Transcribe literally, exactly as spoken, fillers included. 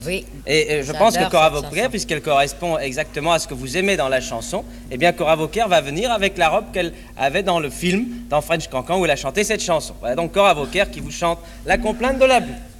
Oui. Et euh, je pense que Cora Vauquer, puisqu'elle correspond exactement à ce que vous aimez dans la chanson, eh bien Cora Vauquer va venir avec la robe qu'elle avait dans le film, dans French Cancan, où elle a chanté cette chanson. Voilà donc Cora Vauquer qui vous chante La complainte de la boue.